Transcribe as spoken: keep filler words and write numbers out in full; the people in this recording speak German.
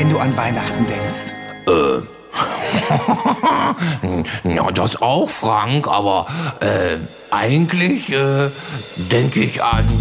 wenn du an Weihnachten denkst? Äh. Ja, das auch, Frank, aber äh, eigentlich äh, denke ich an